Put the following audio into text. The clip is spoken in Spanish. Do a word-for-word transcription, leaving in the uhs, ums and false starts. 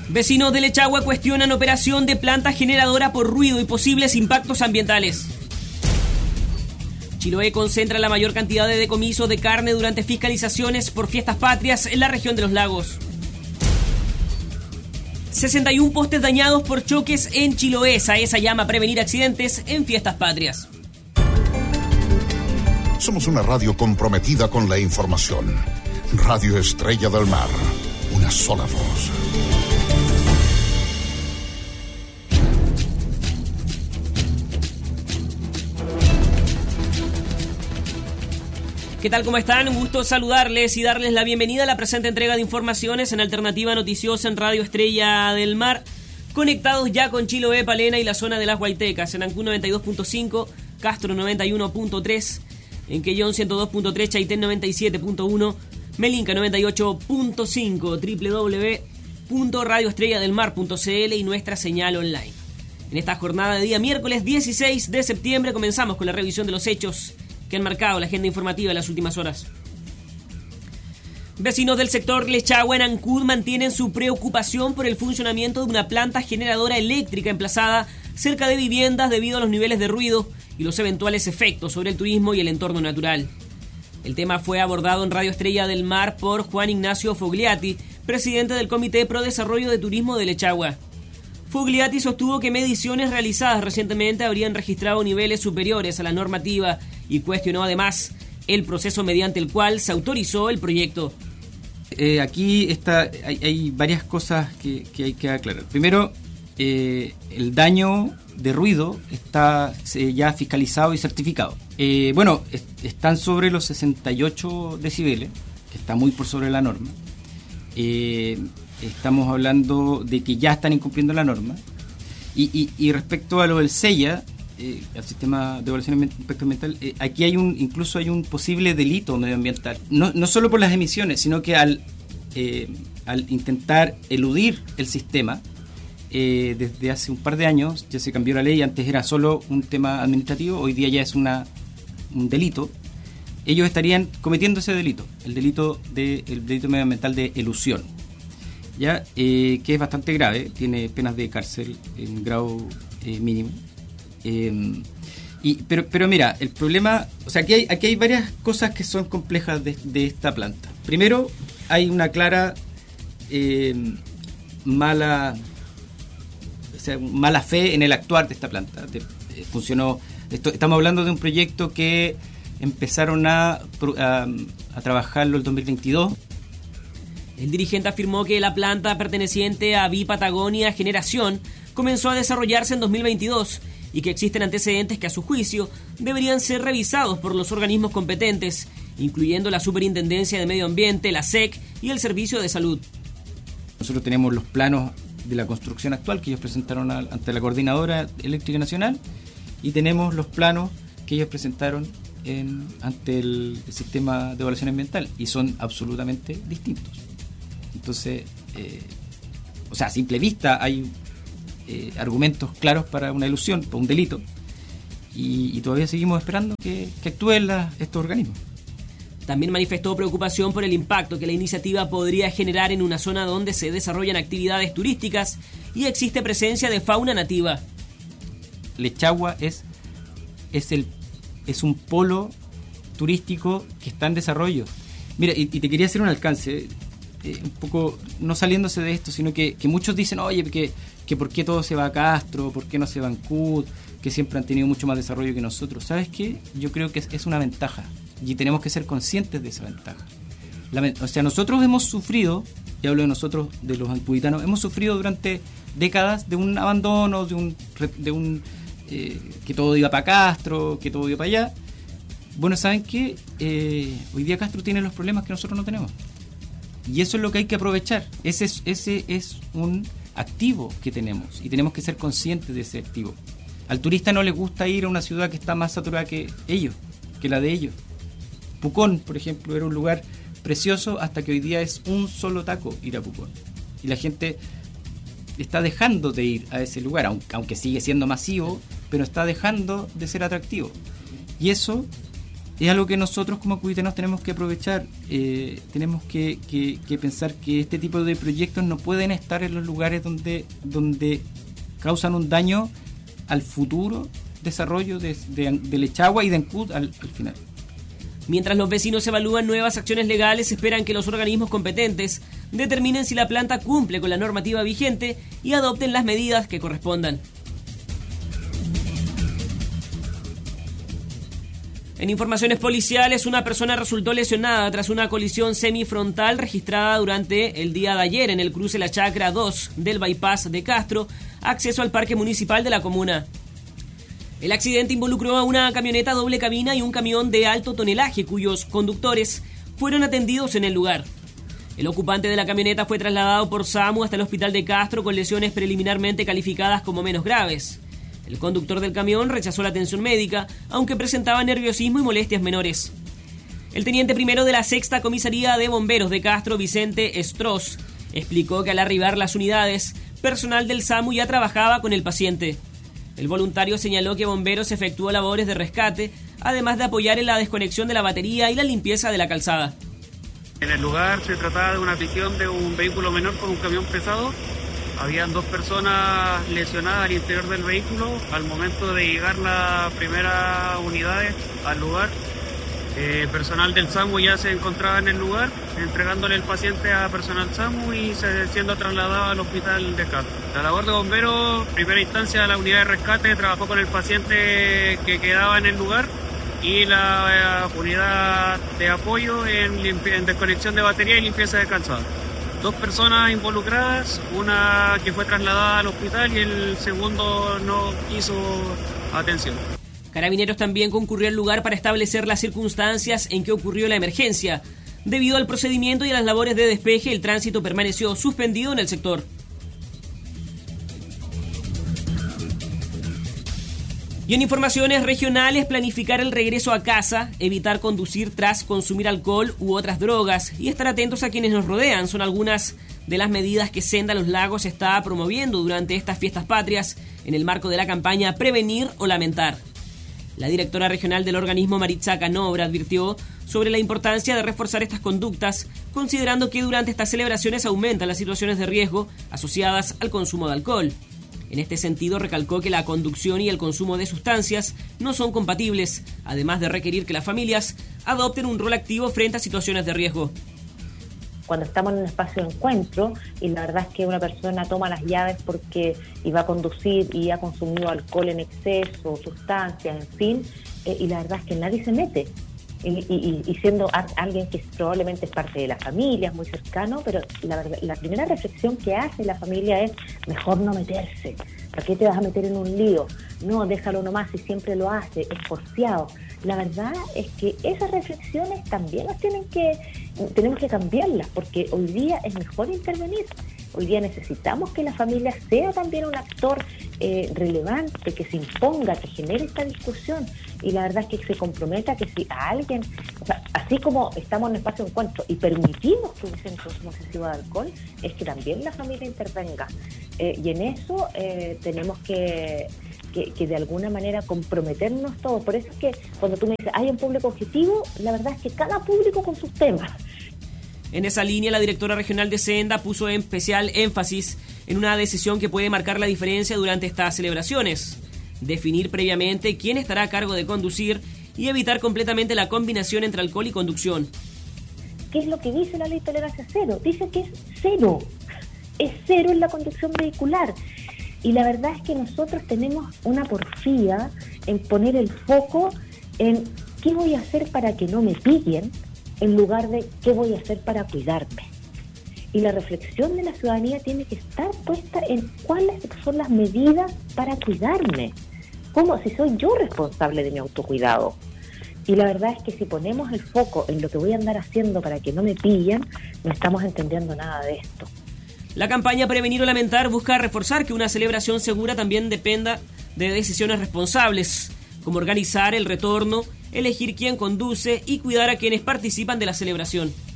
Vecinos de Lechagua cuestionan operación de planta generadora por ruido y posibles impactos ambientales. Chiloé concentra la mayor cantidad de decomisos de carne durante fiscalizaciones por fiestas patrias en la región de los lagos. sesenta y uno postes dañados por choques en Chiloé. SAESA llama a prevenir accidentes en fiestas patrias. Somos una radio comprometida con la información. Radio Estrella del Mar. Una sola voz. ¿Qué tal? ¿Cómo están? Un gusto saludarles y darles la bienvenida a la presente entrega de informaciones en Alternativa Noticiosa en Radio Estrella del Mar. Conectados ya con Chiloé, Palena y la zona de las Guaitecas, en Ancún noventa y dos punto cinco, Castro noventa y uno punto tres, en Quellón ciento dos punto tres, Chaitén noventa y siete punto uno, Melinca noventa y ocho punto cinco, doble u doble u doble u punto radio estrella del mar punto c l y nuestra señal online. En esta jornada de día miércoles dieciséis de septiembre comenzamos con la revisión de los hechos que han marcado la agenda informativa en las últimas horas. Vecinos del sector Lechagua en Ancud mantienen su preocupación por el funcionamiento de una planta generadora eléctrica emplazada cerca de viviendas debido a los niveles de ruido y los eventuales efectos sobre el turismo y el entorno natural. El tema fue abordado en Radio Estrella del Mar por Juan Ignacio Fogliati, presidente del Comité Pro Desarrollo de Turismo de Lechagua. Fogliati sostuvo que mediciones realizadas recientemente habrían registrado niveles superiores a la normativa y cuestionó además el proceso mediante el cual se autorizó el proyecto. Eh, aquí está, hay, hay varias cosas que, que hay que aclarar. Primero, eh, el daño de ruido está eh, ya fiscalizado y certificado. Eh, bueno, est- están sobre los sesenta y ocho decibeles, que está muy por sobre la norma. Eh, estamos hablando de que ya están incumpliendo la norma. Y, y, y respecto a lo del SEIA, eh, al sistema de evaluación de impacto ambiental, eh, aquí hay un, incluso hay un posible delito medioambiental. No, no solo por las emisiones, sino que al, eh, al intentar eludir el sistema, eh, desde hace un par de años ya se cambió la ley. Antes era solo un tema administrativo, hoy día ya es una, un delito. Ellos estarían cometiendo ese delito, el delito de, el delito medioambiental de elusión, ya eh, que es bastante grave, tiene penas de cárcel en grado eh, mínimo. Eh, y, pero, pero mira, el problema, o sea, aquí hay, aquí hay varias cosas que son complejas de, de esta planta. Primero, hay una clara eh, mala, o sea, mala fe en el actuar de esta planta. De, eh, funcionó, esto, estamos hablando de un proyecto que empezaron a, a, a trabajarlo el dos mil veintidós. El dirigente afirmó que la planta perteneciente a Bipatagonia Generación comenzó a desarrollarse en dos mil veintidós y que existen antecedentes que a su juicio deberían ser revisados por los organismos competentes, incluyendo la Superintendencia de Medio Ambiente, la S E C y el Servicio de Salud. Nosotros tenemos los planos de la construcción actual que ellos presentaron al, ante la Coordinadora Eléctrica Nacional y tenemos los planos que ellos presentaron en, ante el, el Sistema de Evaluación Ambiental y son absolutamente distintos. Entonces, eh, o sea, a simple vista hay eh, argumentos claros para una elusión, para un delito, y, y todavía seguimos esperando que, que actúen la, estos organismos. También manifestó preocupación por el impacto que la iniciativa podría generar en una zona donde se desarrollan actividades turísticas y existe presencia de fauna nativa. Lechagua es, es, el, es un polo turístico que está en desarrollo. Mira, y, y te quería hacer un alcance. Eh, un poco, no saliéndose de esto, sino que, que muchos dicen, oye, que, que por qué todo se va a Castro, por qué no se va a Ancud, que siempre han tenido mucho más desarrollo que nosotros. ¿Sabes qué? Yo creo que es, es una ventaja y tenemos que ser conscientes de esa ventaja. La, o sea, nosotros hemos sufrido, y hablo de nosotros, de los ancuditanos, hemos sufrido durante décadas de un abandono, de un, de un eh, que todo iba para Castro, que todo iba para allá. Bueno, ¿saben qué? Eh, hoy día Castro tiene los problemas que nosotros no tenemos. Y eso es lo que hay que aprovechar. Ese es, ese es un activo que tenemos y tenemos que ser conscientes de ese activo. Al turista no le gusta ir a una ciudad que está más saturada que ellos, que la de ellos. Pucón, por ejemplo, era un lugar precioso hasta que hoy día es un solo taco ir a Pucón. Y la gente está dejando de ir a ese lugar, aunque sigue siendo masivo, pero está dejando de ser atractivo. Y eso es algo que nosotros como cuitenos tenemos que aprovechar. Eh, tenemos que, que, que pensar que este tipo de proyectos no pueden estar en los lugares donde, donde causan un daño al futuro desarrollo de, de, de Lechagua y de Ancud al, al final. Mientras los vecinos evalúan nuevas acciones legales, esperan que los organismos competentes determinen si la planta cumple con la normativa vigente y adopten las medidas que correspondan. En informaciones policiales, una persona resultó lesionada tras una colisión semifrontal registrada durante el día de ayer en el cruce La Chacra dos del bypass de Castro, acceso al parque municipal de la comuna. El accidente involucró a una camioneta doble cabina y un camión de alto tonelaje, cuyos conductores fueron atendidos en el lugar. El ocupante de la camioneta fue trasladado por SAMU hasta el hospital de Castro con lesiones preliminarmente calificadas como menos graves. El conductor del camión rechazó la atención médica, aunque presentaba nerviosismo y molestias menores. El teniente primero de la sexta comisaría de bomberos de Castro, Vicente Estros, explicó que al arribar las unidades, personal del SAMU ya trabajaba con el paciente. El voluntario señaló que bomberos efectuó labores de rescate, además de apoyar en la desconexión de la batería y la limpieza de la calzada. En el lugar se trataba de una visión de un vehículo menor con un camión pesado. Habían dos personas lesionadas al interior del vehículo. Al momento de llegar las primeras unidades al lugar, eh, personal del SAMU ya se encontraba en el lugar, entregándole el paciente a personal SAMU y se, siendo trasladado al hospital de Castro. La labor de bomberos, primera instancia, la unidad de rescate trabajó con el paciente que quedaba en el lugar y la eh, unidad de apoyo en, limpi- en desconexión de batería y limpieza de calzada. Dos personas involucradas, una que fue trasladada al hospital y el segundo no hizo atención. Carabineros también concurrió al lugar para establecer las circunstancias en que ocurrió la emergencia. Debido al procedimiento y a las labores de despeje, el tránsito permaneció suspendido en el sector. Y en informaciones regionales, planificar el regreso a casa, evitar conducir tras consumir alcohol u otras drogas y estar atentos a quienes nos rodean son algunas de las medidas que Senda Los Lagos está promoviendo durante estas fiestas patrias en el marco de la campaña Prevenir o Lamentar. La directora regional del organismo, Maritza Canobra, advirtió sobre la importancia de reforzar estas conductas, considerando que durante estas celebraciones aumentan las situaciones de riesgo asociadas al consumo de alcohol. En este sentido, recalcó que la conducción y el consumo de sustancias no son compatibles, además de requerir que las familias adopten un rol activo frente a situaciones de riesgo. Cuando estamos en un espacio de encuentro y la verdad es que una persona toma las llaves porque iba a conducir y ha consumido alcohol en exceso, sustancias, en fin, eh, y la verdad es que nadie se mete. Y, y, y siendo a, alguien que probablemente es parte de la familia, es muy cercano, pero la, verdad, la primera reflexión que hace la familia es mejor no meterse. ¿Para qué te vas a meter en un lío? No, déjalo nomás, si siempre lo hace, es porfiado. La verdad es que esas reflexiones también las tienen que, tenemos que cambiarlas, porque hoy día es mejor intervenir. Hoy día necesitamos que la familia sea también un actor eh, relevante, que se imponga, que genere esta discusión. Y la verdad es que se comprometa que si a alguien, o sea, así como estamos en un espacio de encuentro y permitimos que hubiese un consumo excesivo de alcohol, es que también la familia intervenga. Eh, y en eso eh, tenemos que, que, que de alguna manera comprometernos todos. Por eso es que cuando tú me dices, hay un público objetivo, la verdad es que cada público con sus temas. En esa línea, la directora regional de Senda puso en especial énfasis en una decisión que puede marcar la diferencia durante estas celebraciones: definir previamente quién estará a cargo de conducir y evitar completamente la combinación entre alcohol y conducción. ¿Qué es lo que dice la ley tolerancia cero? Dice que es cero, es cero en la conducción vehicular. Y la verdad es que nosotros tenemos una porfía en poner el foco en qué voy a hacer para que no me pillen, en lugar de qué voy a hacer para cuidarme. Y la reflexión de la ciudadanía tiene que estar puesta en cuáles son las medidas para cuidarme. ¿Cómo? Si soy yo responsable de mi autocuidado. Y la verdad es que si ponemos el foco en lo que voy a andar haciendo para que no me pillen, no estamos entendiendo nada de esto. La campaña Prevenir o Lamentar busca reforzar que una celebración segura también dependa de decisiones responsables, como organizar el retorno, elegir quién conduce y cuidar a quienes participan de la celebración.